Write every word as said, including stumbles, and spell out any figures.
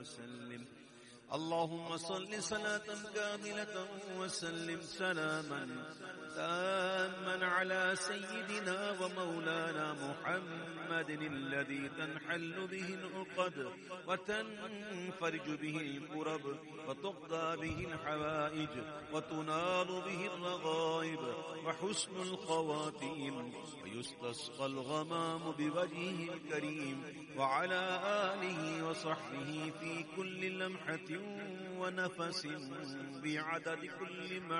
وسلم. اللهم صل صلاة كاملة وسلم سلاما تاما على سيدنا ومولانا محمد الذي تنحل به العقد وتنفرج به الكرب وتقضى به الحوائج وتنال به الرغائب وحسن الخواتيم ويستسقى الغمام بوجهه الكريم وعلى آله وصحبه في كل لمحة ونفس بعدد كل